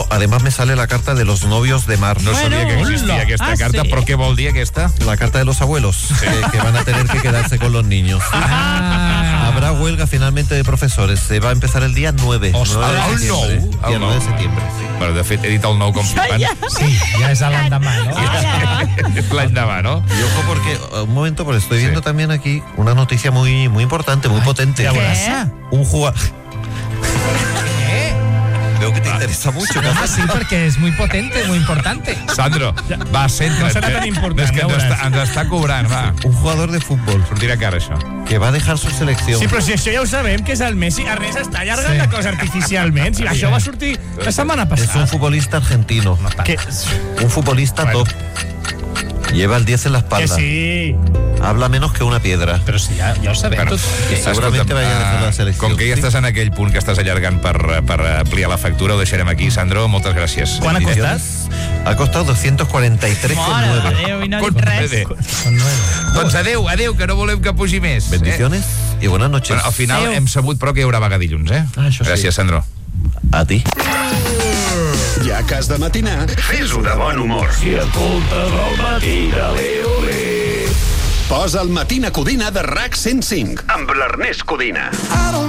Además me sale la carta de los novios de marzo. No sabia que existia aquesta carta, sí. però què vol dir aquesta? La carta de los abuelos, que van a tener que quedarse con los niños. Habrá huelga finalmente de profesores. Se va a empezar el día 9. El 9? El 9 de septiembre, sí. Bueno, de fet, he dit el 9 com flipant. Sí, ja és l'endemà, no? És l'any demà, no? Y ojo porque, un momento, porque estoy viendo también aquí una noticia muy importante, muy potente. Un jugador... Veo que te interesa mucho. Sí, perquè és muy potente, muy importante. Sandro, va, centra't. No serà tan important, És que ja veuràs. ens està cobrant, va. Un jugador de fútbol Sortirà cara, això. que va a dejar su selección. Sí, però si això ja ho sabem, que és el Messi. Ernest està allargant la cosa artificialment. Si això va sortir la setmana Es un passada. futbolista argentino. Que Un futbolista top. Lleva el 10 en la que espalda. sí. Habla menos que una piedra. Però sí, ja ho sabem Bueno, tot. Y seguramente vaya a dejar la selección. Com que ja estàs en aquell punt que estàs allargant per ampliar la factura, ho deixarem aquí. Sandro, moltes gràcies. Quan ha costat? Ha costado 243,9. Déu, i no ha dit res. Doncs adeu, que no volem que pugi més. Bendiciones y buenas noches. Bueno, al final Adéu. hem sabut, però, que hi haurà vaga dilluns, això sí. Gràcies, Sandro. A ti. Ja que has de matinar, fes-ho de bon humor. Si escoltes el matí de l'Eolé. Posa el Matina Codina de RAC 105 amb l'Ernest Codina.